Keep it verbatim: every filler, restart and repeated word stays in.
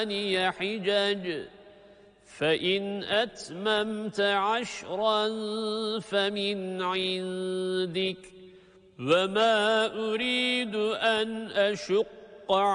ثماني حجج فإن أتممت عشرا فمن عندك وما أريد أن أشق